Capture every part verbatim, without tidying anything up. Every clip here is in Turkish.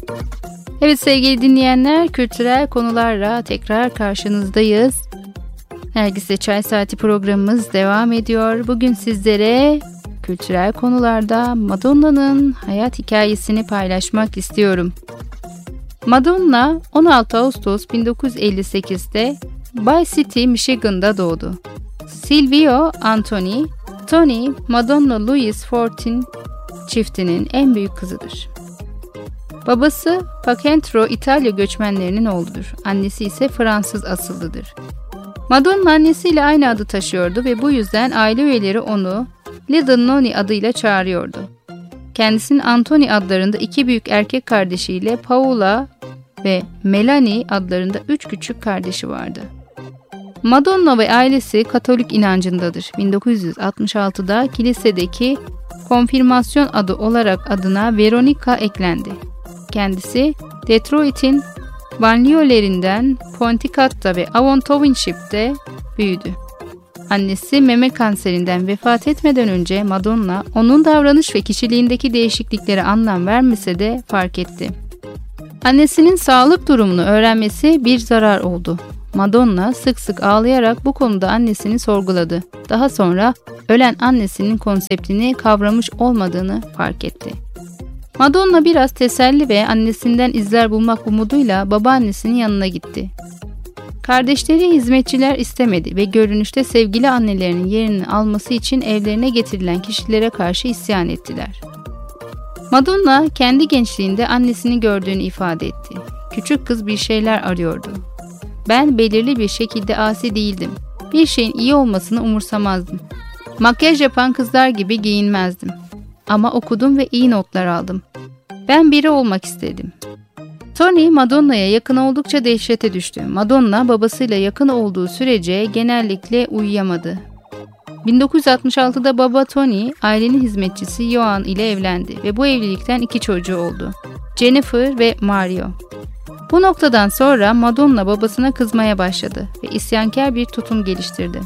Evet sevgili dinleyenler, kültürel konularla tekrar karşınızdayız. Nergis'le Çay Saati programımız devam ediyor. Bugün sizlere kültürel konularda Madonna'nın hayat hikayesini paylaşmak istiyorum. Madonna on altı Ağustos bin dokuz yüz elli sekiz'de Bay City, Michigan'da doğdu. Silvio Anthony, Tony, Madonna Louise Fortin çiftinin en büyük kızıdır. Babası Pacentro İtalya göçmenlerinin oğludur. Annesi ise Fransız asıllıdır. Madonna annesiyle aynı adı taşıyordu ve bu yüzden aile üyeleri onu Little Noni adıyla çağırıyordu. Kendisinin Anthony adlarında iki büyük erkek kardeşiyle Paula ve Melanie adlarında üç küçük kardeşi vardı. Madonna ve ailesi Katolik inancındadır. bin dokuz yüz altmış altı'da kilisedeki konfirmasyon adı olarak adına Veronica eklendi. Kendisi Detroit'in banliyölerinden Pontiac'ta ve Avon Township'te büyüdü. Annesi meme kanserinden vefat etmeden önce Madonna onun davranış ve kişiliğindeki değişikliklere anlam vermese de fark etti. Annesinin sağlık durumunu öğrenmesi bir zarar oldu. Madonna sık sık ağlayarak bu konuda annesini sorguladı. Daha sonra ölen annesinin konseptini kavramış olmadığını fark etti. Madonna biraz teselli ve annesinden izler bulmak umuduyla babaannesinin yanına gitti. Kardeşleri hizmetçiler istemedi ve görünüşte sevgili annelerinin yerini alması için evlerine getirilen kişilere karşı isyan ettiler. Madonna kendi gençliğinde annesini gördüğünü ifade etti. Küçük kız bir şeyler arıyordu. Ben belirli bir şekilde asi değildim. Bir şeyin iyi olmasını umursamazdım. Makyaj yapan kızlar gibi giyinmezdim. Ama okudum ve iyi notlar aldım. Ben biri olmak istedim. Tony, Madonna'ya yakın oldukça dehşete düştü. Madonna babasıyla yakın olduğu sürece genellikle uyuyamadı. bin dokuz yüz altmış altı'da baba Tony, ailenin hizmetçisi Joan ile evlendi ve bu evlilikten iki çocuğu oldu. Jennifer ve Mario. Bu noktadan sonra Madonna babasına kızmaya başladı ve isyankar bir tutum geliştirdi.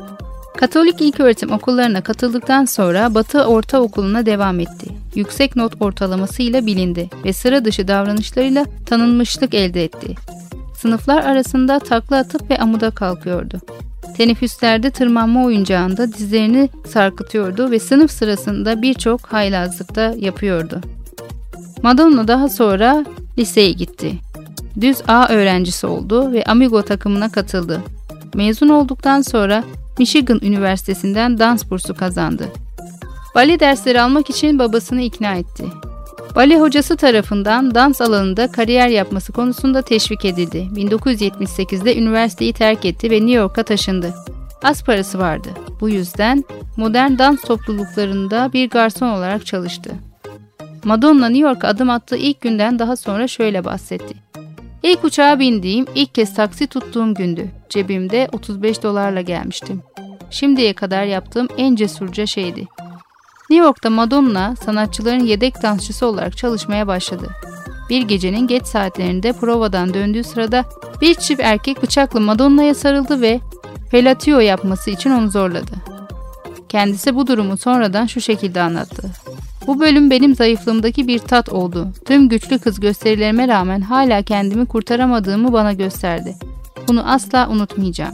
Katolik ilköğretim okullarına katıldıktan sonra Batı Ortaokulu'na devam etti. Yüksek not ortalamasıyla bilindi ve sıra dışı davranışlarıyla tanınmışlık elde etti. Sınıflar arasında takla atıp ve amuda kalkıyordu. Teneffüslerde tırmanma oyuncağında dizlerini sarkıtıyordu ve sınıf sırasında birçok haylazlık da yapıyordu. Madonna daha sonra liseye gitti. Düz A öğrencisi oldu ve Amigo takımına katıldı. Mezun olduktan sonra Michigan Üniversitesi'nden dans bursu kazandı. Bale dersleri almak için babasını ikna etti. Bale hocası tarafından dans alanında kariyer yapması konusunda teşvik edildi. bin dokuz yüz yetmiş sekiz'de üniversiteyi terk etti ve New York'a taşındı. Az parası vardı. Bu yüzden modern dans topluluklarında bir garson olarak çalıştı. Madonna New York'a adım attığı ilk günden daha sonra şöyle bahsetti. İlk uçağa bindiğim, ilk kez taksi tuttuğum gündü. Cebimde otuz beş dolarla gelmiştim. Şimdiye kadar yaptığım en cesurca şeydi. New York'ta Madonna, sanatçıların yedek dansçısı olarak çalışmaya başladı. Bir gecenin geç saatlerinde provadan döndüğü sırada bir çift erkek bıçakla Madonna'ya sarıldı ve fellatio yapması için onu zorladı. Kendisi bu durumu sonradan şu şekilde anlattı. Bu bölüm benim zayıflığımdaki bir tat oldu. Tüm güçlü kız gösterilerime rağmen hala kendimi kurtaramadığımı bana gösterdi. Bunu asla unutmayacağım.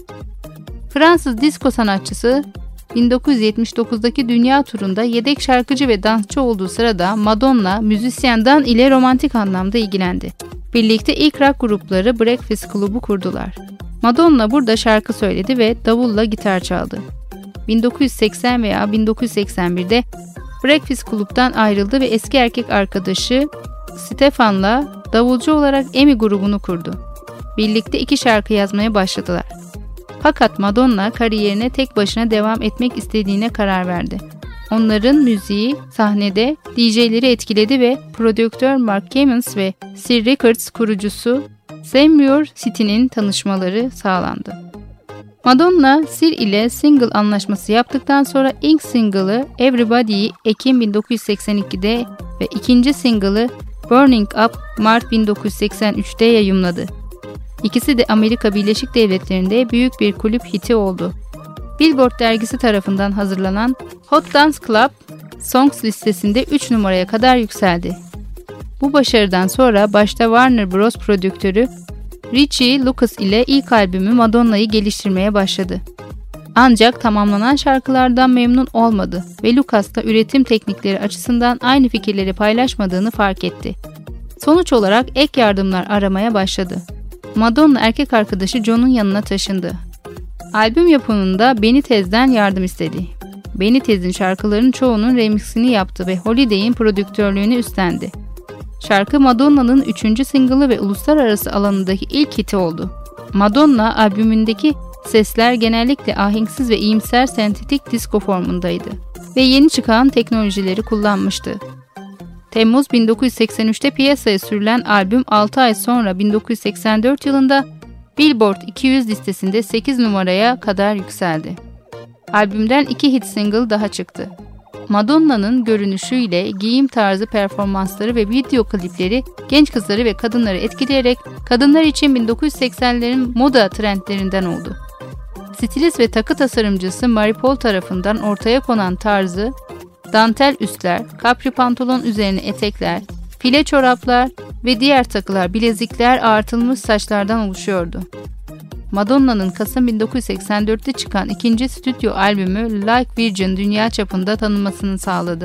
Fransız disko sanatçısı bin dokuz yüz yetmiş dokuz'daki dünya turunda yedek şarkıcı ve dansçı olduğu sırada Madonna, müzisyen Dan ile romantik anlamda ilgilendi. Birlikte ilk rock grupları Breakfast Club'u kurdular. Madonna burada şarkı söyledi ve davulla gitar çaldı. bin dokuz yüz seksen veya bin dokuz yüz seksen bir'de Breakfast Club'dan ayrıldı ve eski erkek arkadaşı Stefan'la davulcu olarak Emi grubunu kurdu. Birlikte iki şarkı yazmaya başladılar. Fakat Madonna kariyerine tek başına devam etmek istediğine karar verdi. Onların müziği sahnede D J'leri etkiledi ve prodüktör Mark Clemens ve Sir Records kurucusu Samuel City'nin tanışmaları sağlandı. Madonna, Sir ile single anlaşması yaptıktan sonra ilk single'ı Everybody'yi Ekim bin dokuz yüz seksen iki'de ve ikinci single'ı Burning Up Mart bin dokuz yüz seksen üç'te yayımladı. İkisi de Amerika Birleşik Devletleri'nde büyük bir kulüp hiti oldu. Billboard dergisi tarafından hazırlanan Hot Dance Club Songs listesinde üç numaraya kadar yükseldi. Bu başarıdan sonra başta Warner Bros. Prodüktörü Richie Lucas ile ilk albümü Madonna'yı geliştirmeye başladı. Ancak tamamlanan şarkılardan memnun olmadı ve Lucas da üretim teknikleri açısından aynı fikirleri paylaşmadığını fark etti. Sonuç olarak ek yardımlar aramaya başladı. Madonna erkek arkadaşı John'un yanına taşındı. Albüm yapımında Benitez'den yardım istedi. Benitez'in şarkıların çoğunun remixini yaptı ve Holiday'in prodüktörlüğünü üstlendi. Şarkı Madonna'nın üçüncü single'ı ve uluslararası alanındaki ilk hiti oldu. Madonna albümündeki sesler genellikle ahenksiz ve iyimser sentetik disco formundaydı ve yeni çıkan teknolojileri kullanmıştı. Temmuz bin dokuz yüz seksen üçte piyasaya sürülen albüm altı ay sonra bin dokuz yüz seksen dört yılında Billboard iki yüz listesinde sekiz numaraya kadar yükseldi. Albümden iki hit single daha çıktı. Madonna'nın görünüşüyle giyim tarzı, performansları ve video klipleri genç kızları ve kadınları etkileyerek kadınlar için bin dokuz yüz seksenlerin moda trendlerinden oldu. Stilist ve takı tasarımcısı Marie Paul tarafından ortaya konan tarzı, dantel üstler, kapri pantolon üzerine etekler, file çoraplar ve diğer takılar, bilezikler, ağartılmış saçlardan oluşuyordu. Madonna'nın Kasım bin dokuz yüz seksen dörtte çıkan ikinci stüdyo albümü Like Virgin dünya çapında tanınmasını sağladı.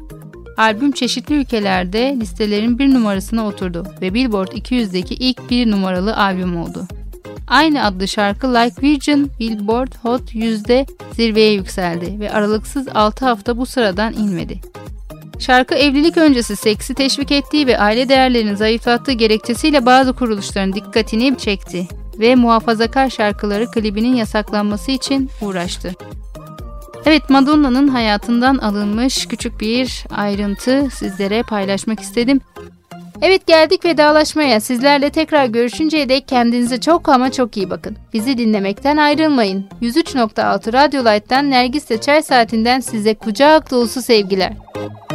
Albüm çeşitli ülkelerde listelerin bir numarasına oturdu ve Billboard iki yüzdeki ilk bir numaralı albüm oldu. Aynı adlı şarkı Like Virgin Billboard Hot yüzde zirveye yükseldi ve aralıksız altı hafta bu sıradan inmedi. Şarkı evlilik öncesi seksi teşvik ettiği ve aile değerlerini zayıflattığı gerekçesiyle bazı kuruluşların dikkatini çekti ve muhafazakar şarkıları klibinin yasaklanması için uğraştı. Evet, Madonna'nın hayatından alınmış küçük bir ayrıntı sizlere paylaşmak istedim. Evet, geldik vedalaşmaya. Sizlerle tekrar görüşünceye dek kendinize çok ama çok iyi bakın. Bizi dinlemekten ayrılmayın. yüz üç nokta altı Radyo Light'tan Nergis'le Çay Saati'nden size kucak dolusu sevgiler.